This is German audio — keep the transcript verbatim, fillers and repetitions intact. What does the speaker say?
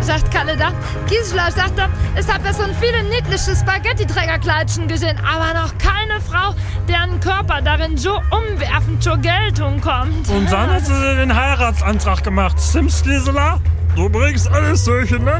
sagt Kaleda. Gisela sagt, es hat so ein viele niedliche Spaghetti-Trägerkleidchen gesehen, aber noch keine Frau, deren Körper darin so umwerfend zur Geltung kommt. Und dann hat sie den Heiratsantrag gemacht. Stimmt's, Gisela? Du bringst alles durcheinander.